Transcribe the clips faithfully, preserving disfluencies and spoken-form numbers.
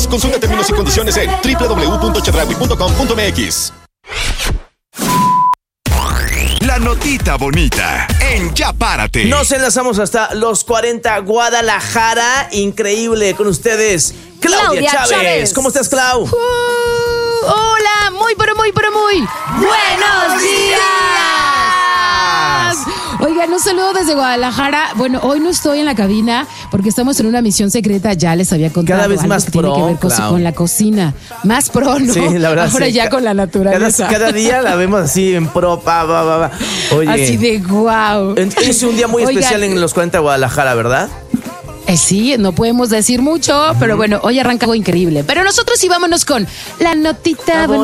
Unidos. Consulta términos y condiciones en doble u doble u doble u punto chedraui punto com punto m x. La notita bonita en Ya Párate. Nos enlazamos hasta los cuarenta Guadalajara. Increíble con ustedes, Claudia, Claudia Chávez. Chávez. ¿Cómo estás, Clau? Uh, hola, muy pero muy pero muy buenos días. Oigan, un saludo desde Guadalajara. Bueno, hoy no estoy en la cabina porque estamos en una misión secreta. Ya les había contado. Cada vez algo más que tiene pro, que ver con, Clau. con la cocina. Más pro, ¿no? Sí, la verdad. Ahora sí. ya con la naturaleza. Cada, cada día la vemos así en pro, pa, pa, pa, pa. Oye, así de guau. es un día muy Oigan, especial en los cuarenta Guadalajara, ¿verdad? Eh, sí, no podemos decir mucho, uh-huh. pero bueno, hoy arranca algo increíble. Pero nosotros sí vámonos con la notita ¡La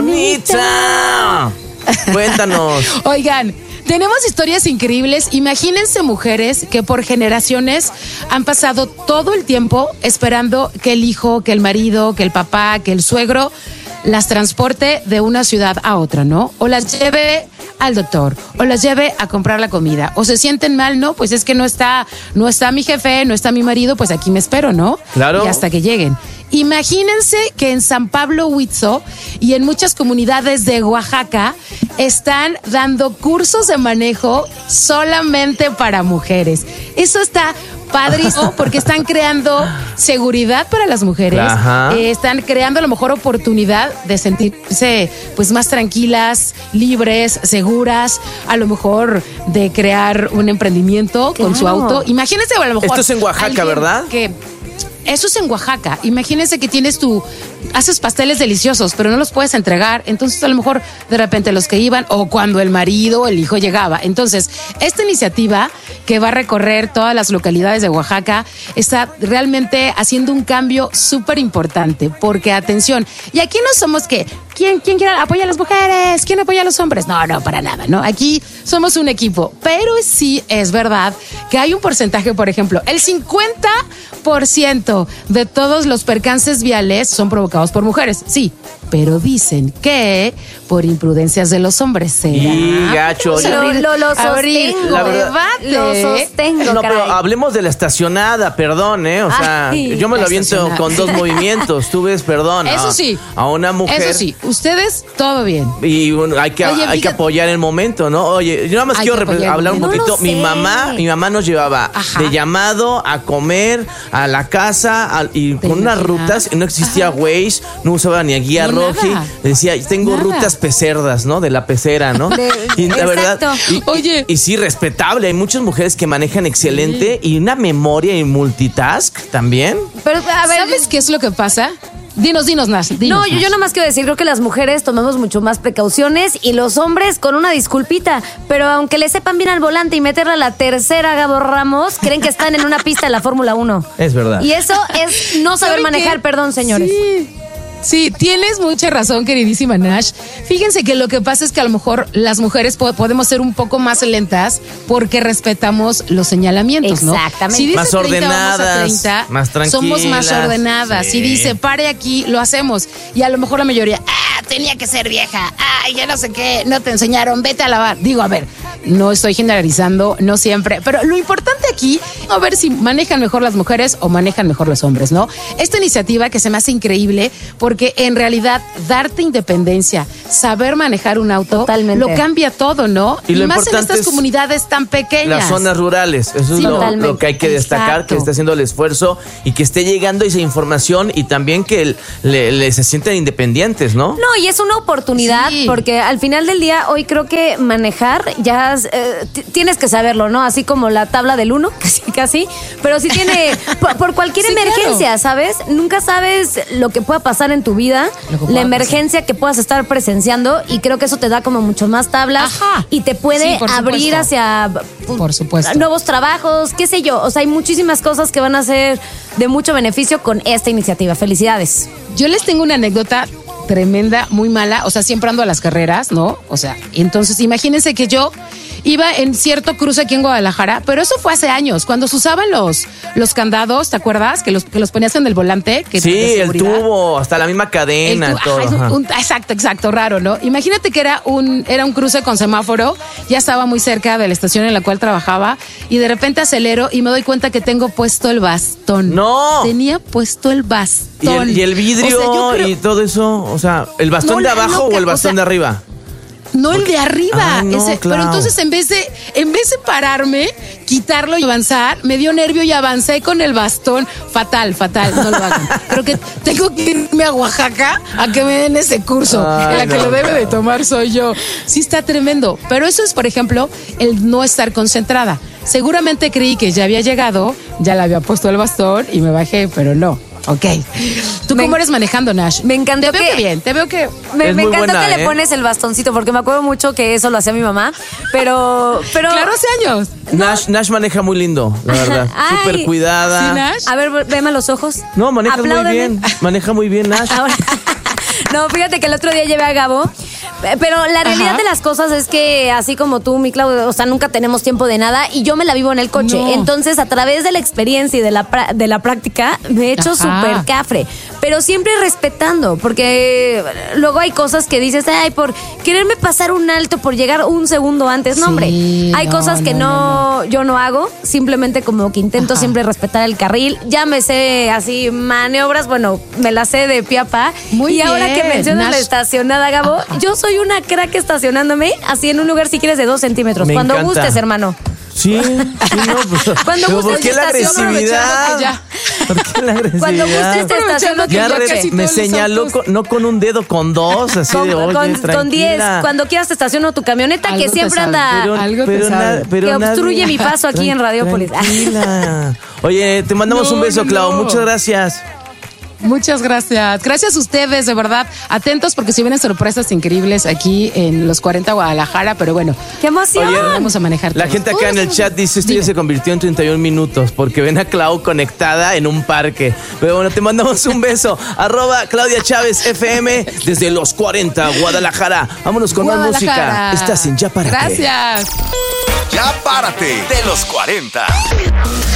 bonita. bonita! Cuéntanos. Oigan, tenemos historias increíbles. Imagínense mujeres que por generaciones han pasado todo el tiempo esperando que el hijo, que el marido, que el papá, que el suegro las transporte de una ciudad a otra, ¿no? O las lleve al doctor, o las lleve a comprar la comida, o se sienten mal, ¿no? Pues es que no está, no está mi jefe, no está mi marido, pues aquí me espero, ¿no? Claro. Y hasta que lleguen. Imagínense que en San Pablo Huitzo y en muchas comunidades de Oaxaca están dando cursos de manejo solamente para mujeres. Eso está padrísimo porque están creando seguridad para las mujeres. Eh, están creando a lo mejor oportunidad de sentirse pues más tranquilas, libres, seguras, a lo mejor de crear un emprendimiento claro. con su auto. Imagínense a lo mejor. Esto es en Oaxaca, ¿verdad? Que eso es en Oaxaca. Imagínense que tienes tu, haces pasteles deliciosos, pero no los puedes entregar. Entonces, a lo mejor, de repente, los que iban, o cuando el marido o el hijo llegaba. Entonces, esta iniciativa que va a recorrer todas las localidades de Oaxaca está realmente haciendo un cambio súper importante. Porque, atención, y aquí no somos que, ¿quién, quién quiere apoyar a las mujeres? ¿Quién apoya a los hombres? No, no, para nada, ¿no? Aquí somos un equipo. Pero sí es verdad que hay un porcentaje, por ejemplo, el cincuenta por ciento de todos los percances viales son provocados por mujeres, sí, pero dicen que por imprudencias de los hombres. ¿Será? Y gacho. Lo, lo, lo sostengo, la verdad, lo sostengo. No, pero hablemos de la estacionada, perdón, ¿eh? O sea, Ay, yo me lo aviento con dos movimientos, tú ves, perdón. Eso a, sí. A una mujer. Eso sí, ustedes, todo bien. Y bueno, hay que, Oye, hay que apoyar el momento, ¿no? Oye, yo nada más hay quiero rep- hablar un poquito. No mi mamá, mi mamá nos llevaba Ajá. de llamado a comer, a la casa, a, y con unas rutas, no existía Ajá. Waze, no usaba ni a guía no, Roji. Nada. Decía, tengo nada. rutas pecerdas, ¿no? De la pecera, ¿no? De, y la verdad, y, Oye. Y, y sí, respetable. Hay muchas mujeres que manejan excelente sí. y una memoria y multitask también. Pero, a ver, ¿sabes qué es lo que pasa? Dinos, dinos, Nash. Dinos, no, yo, yo nomás quiero decir, creo que las mujeres tomamos mucho más precauciones y los hombres con una disculpita, pero aunque le sepan bien al volante y meterla a la tercera, Gabo Ramos, creen que están en una pista de la Fórmula uno. Es verdad. Y eso es no saber manejar, qué? perdón, señores. Sí. Sí, tienes mucha razón, queridísima Nash. Fíjense que lo que pasa es que a lo mejor las mujeres po- podemos ser un poco más lentas porque respetamos los señalamientos, ¿no? Exactamente. Si dice más treinta, ordenadas, vamos a treinta, más tranquilas. Somos más ordenadas. Sí. Si dice pare aquí, lo hacemos. Y a lo mejor la mayoría, ah, tenía que ser vieja, ah, ya no sé qué, no te enseñaron, vete a lavar. Digo, a ver, no estoy generalizando, no siempre, pero lo importante aquí, a ver si manejan mejor las mujeres o manejan mejor los hombres, ¿no? Esta iniciativa que se me hace increíble porque en realidad darte independencia, saber manejar un auto, Totalmente. lo cambia todo, ¿no? Y, lo y más en estas es comunidades tan pequeñas. Las zonas rurales, eso Sí, es lo, lo que hay que destacar, Exacto. que esté haciendo el esfuerzo y que esté llegando esa información y también que el, le, le se sientan independientes, ¿no? No, y es una oportunidad sí. porque al final del día hoy creo que manejar ya eh, t- tienes que saberlo, ¿no? Así como la tabla del uno, casi, casi, pero si tiene por, por cualquier sí, emergencia, claro. ¿sabes? Nunca sabes lo que pueda pasar en tu vida, la emergencia pasar. que puedas estar presenciando y creo que eso te da como mucho más tablas Ajá. y te puede sí, abrir hacia por supuesto. nuevos trabajos, qué sé yo, o sea, hay muchísimas cosas que van a ser de mucho beneficio con esta iniciativa. Felicidades. Yo les tengo una anécdota tremenda, muy mala, o sea, siempre ando a las carreras, ¿no? O sea, entonces imagínense que yo iba en cierto cruce aquí en Guadalajara, pero eso fue hace años, cuando se usaban los, los candados, ¿te acuerdas? Que los, que los ponías en el volante. Que sí, el tubo, hasta la misma cadena. Tu, todo, ajá, un, exacto, exacto, raro, ¿no? Imagínate que era un, era un cruce con semáforo, ya estaba muy cerca de la estación en la cual trabajaba, y de repente acelero y me doy cuenta que tengo puesto el bastón. ¡No! Tenía puesto el bastón. ¿Y el, y el vidrio o sea, creo, y todo eso? O sea, ¿el bastón no, de abajo loca, o el bastón o sea, de arriba? No, el de arriba. Ay, no, ese, claro. Pero entonces en vez de en vez de pararme, quitarlo y avanzar, me dio nervio y avancé con el bastón. Fatal, fatal, no lo hagan. Pero que tengo que irme a Oaxaca a que me den ese curso. Ay, la no, que lo debe de tomar soy yo. Sí está tremendo. Pero eso es, por ejemplo, el no estar concentrada. Seguramente creí que ya había llegado, ya le había puesto el bastón y me bajé, pero no. Ok. ¿Tú me, cómo eres manejando, Nash? Me encantó Te que, veo que bien, te veo que... Me, me encantó buena, que ¿eh? le pones el bastoncito, porque me acuerdo mucho que eso lo hacía mi mamá, pero... pero claro, hace años. Nash, Nash maneja muy lindo, la verdad. Súper cuidada. ¿Sí, Nash? A ver, veme a los ojos. No, maneja Apláudame. muy bien. Maneja muy bien, Nash. Ahora... No, fíjate que el otro día llevé a Gabo, pero la realidad Ajá. de las cosas es que así como tú, mi Clau, o sea, nunca tenemos tiempo de nada y yo me la vivo en el coche. No. Entonces, a través de la experiencia y de la, de la práctica, me he hecho súper cafre, pero siempre respetando, porque luego hay cosas que dices, ay, por quererme pasar un alto, por llegar un segundo antes. No, sí, hombre, hay no, cosas que no, no, no, yo no hago, simplemente como que intento Ajá. siempre respetar el carril. Ya me sé así maniobras, bueno, me las sé de pie a pa. Muy y bien. ahora que mencionas la estacionada, Gabo, Ajá. yo soy una crack estacionándome así en un lugar, si quieres, de dos centímetros. Me Cuando encanta. gustes, hermano. Sí, sí, no, pues, Cuando gustes, ¿por qué la agresividad? ¿Por qué la agresividad? Cuando gustes, te estaciono. Ya re, me señaló con, no con un dedo, con dos, así con, de oye, con, tranquila. con diez. Cuando quieras te estaciono tu camioneta, algo que siempre sabe, anda, pero, algo pero na, pero que obstruye nadie, mi paso aquí en Radiopolis. Tranquila. Oye, te mandamos no, un beso, no, Clau. no. Muchas gracias. Muchas gracias. Gracias a ustedes, de verdad. Atentos porque si vienen sorpresas increíbles aquí en los cuarenta Guadalajara, pero bueno. ¡Qué emoción! Oye, vamos a manejar. La todos. gente acá en el chat dice, esto ya se convirtió en treinta y un minutos porque ven a Clau conectada en un parque. Pero bueno, te mandamos un beso. Arroba Claudia Chávez F M desde los cuarenta Guadalajara. Vámonos con más música. Estás en Ya Párate. Gracias. Ya Párate de los cuarenta.